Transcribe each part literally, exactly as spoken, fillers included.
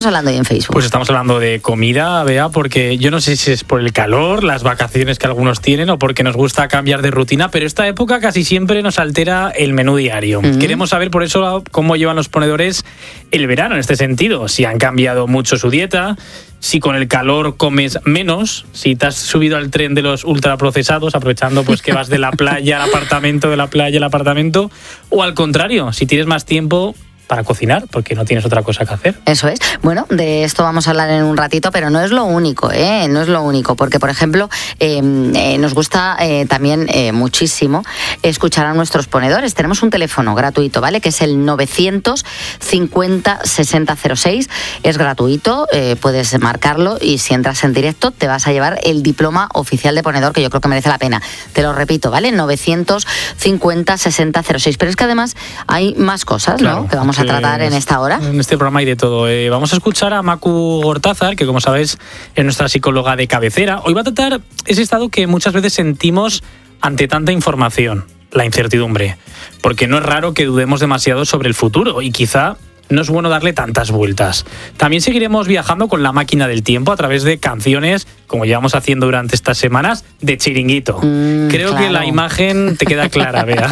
hablando hoy en Facebook? Pues estamos hablando de comida, Bea, porque yo no sé si es por el calor, las vacaciones que algunos tienen o porque nos gusta cambiar de rutina, pero esta época casi siempre nos altera el menú diario. Uh-huh. Queremos saber por eso cómo llevan los ponedores el verano en este sentido, si han cambiado mucho su dieta, si con el calor comes menos, si te has subido al tren de los ultraprocesados, aprovechando pues que vas de la playa al apartamento, de la playa al apartamento, o al contrario, si tienes más tiempo para cocinar, porque no tienes otra cosa que hacer. Eso es. Bueno, de esto vamos a hablar en un ratito, pero no es lo único, ¿eh? No es lo único, porque, por ejemplo, eh, eh, nos gusta eh, también eh, muchísimo escuchar a nuestros ponedores. Tenemos un teléfono gratuito, ¿vale? Que es el novecientos cincuenta sesenta cero seis. Es gratuito, eh, puedes marcarlo y si entras en directo te vas a llevar el diploma oficial de ponedor, que yo creo que merece la pena. Te lo repito, ¿vale? novecientos cincuenta sesenta cero seis. Pero es que además hay más cosas, ¿no? Claro, que vamos a tratar en esta hora. En este programa hay de todo. Eh, vamos a escuchar a Macu Gortázar, que como sabes es nuestra psicóloga de cabecera. Hoy va a tratar ese estado que muchas veces sentimos ante tanta información, la incertidumbre. Porque no es raro que dudemos demasiado sobre el futuro y quizá no es bueno darle tantas vueltas. También seguiremos viajando con la máquina del tiempo a través de canciones, como llevamos haciendo durante estas semanas, de Chiringuito. Mm, Creo claro. que la imagen te queda clara, Bea.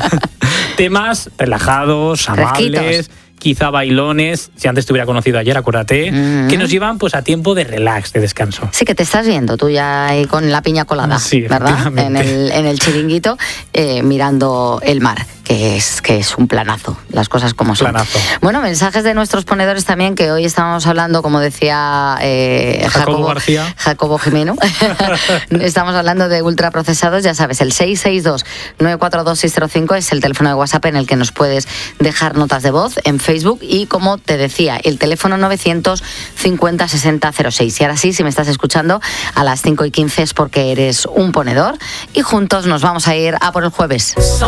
Temas relajados, amables, Fresquitos. Quizá bailones, si antes te hubiera conocido ayer, acuérdate, mm-hmm. que nos llevan pues a tiempo de relax, de descanso. Sí, que te estás viendo tú ya ahí con la piña colada, sí, ¿verdad? En el, en el Chiringuito, eh, mirando el mar, que es, que es un planazo, las cosas como son. Planazo. Bueno, mensajes de nuestros ponedores también, que hoy estábamos hablando, como decía eh, Jacobo, Jacobo García. Jacobo Jimeno, estamos hablando de ultraprocesados, ya sabes, el seis seis dos nueve cuatro dos seis cero cinco es el teléfono de WhatsApp en el que nos puedes dejar notas de voz en Facebook y, como te decía, el teléfono novecientos cincuenta sesenta cero seis. Y ahora sí, si me estás escuchando a las cinco y quince es porque eres un ponedor y juntos nos vamos a ir a por el jueves.